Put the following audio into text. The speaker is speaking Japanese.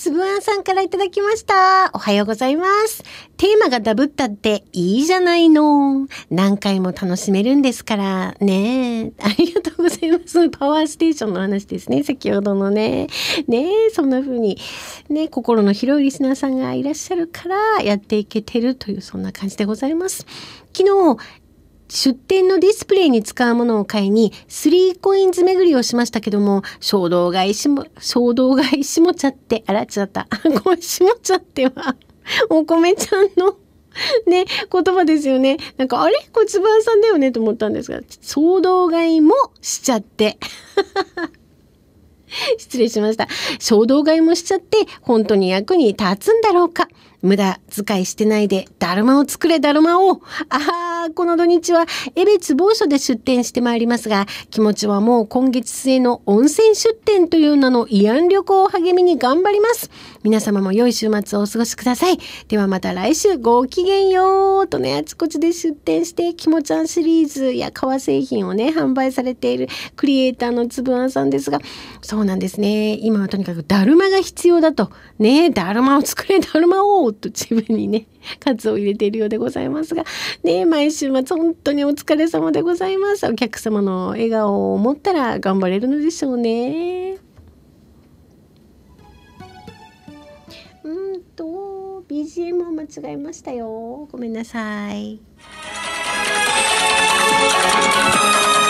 つぶあんさんからいただきました。おはようございます。テーマがダブったっていいじゃないの。何回も楽しめるんですからね。ありがとうございます。パワーステーションの話ですね。先ほどのね。そんな風にね、心の広いリスナーさんがいらっしゃるからやっていけてるというそんな感じでございます。昨日、出店のディスプレイに使うものを買いに3コインズ巡りをしましたけども、衝動買いしもちゃって、あら、違った。これしもちゃっては、お米ちゃんのね、言葉ですよね。なんか、あれこれつぶあんさんだよねと思ったんですが、衝動買いもしちゃって。失礼しました。衝動買いもしちゃって、本当に役に立つんだろうか。無駄遣いしてないで、だるまを作れ、だるまを。この土日は、江別某所で出店してまいりますが、気持ちはもう今月末の温泉出店という名の慰安旅行を励みに頑張ります。皆様も良い週末をお過ごしください。ではまた来週ごきげんようとね、あちこちで出店して、きもちゃんシリーズや革製品をね、販売されているクリエイターのつぶあんさんですが、そうなんですね。今はとにかくだるまが必要だと。ね、だるまを作れ、だるまをと自分にね、喝を入れているようでございますが、ね、毎週末本当にお疲れ様でございます。お客様の笑顔を思ったら頑張れるのでしょうね。BGM を間違えましたよ。ごめんなさい。